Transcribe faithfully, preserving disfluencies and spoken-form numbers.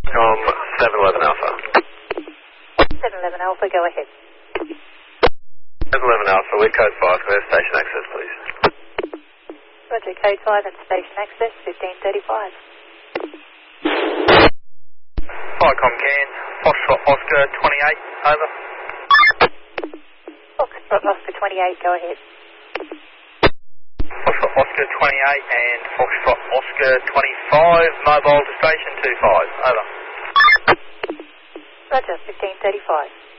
Com seven eleven Alpha. seven eleven Alpha, go ahead. seven eleven Alpha, we're code five, clear station access, please. Roger, code five and station access, fifteen thirty-five. Flycom Cairns, Foxtrot Oscar twenty-eight, over. Foxtrot Oscar twenty-eight, go ahead. Foxtrot Oscar twenty-eight and Foxtrot Oscar twenty-five, mobile to station two five, over. Roger, fifteen thirty-five.